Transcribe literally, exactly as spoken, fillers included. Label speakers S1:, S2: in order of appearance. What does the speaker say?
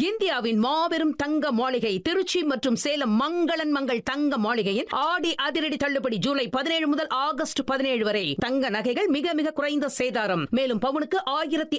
S1: இந்தியாவின் மாபெரும் தங்க மாளிகை திருச்சி மற்றும் சேலம் மங்களன் மங்கள் தங்க மாளிகையின் ஆடி அதிரடி தள்ளுபடி ஜூலை பதினேழு முதல் ஆகஸ்ட் பதினேழு வரை. தங்க நகைகள் மிக மிக குறைந்த சேதாரம். மேலும் பவுனுக்கு ஆயிரத்தி